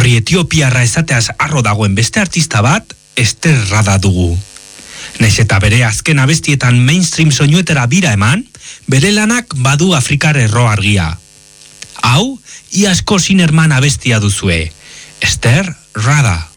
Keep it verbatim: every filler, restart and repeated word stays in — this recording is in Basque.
Etorri etiopiarra esateaz arro dagoen beste artista bat, Ester Rada dugu. Naiz eta bere azken abestietan mainstream soinuetera bira eman, bere lanak badu Afrikar erro argia. Hau, iazko Sinerman abestia duzue, Ester Rada.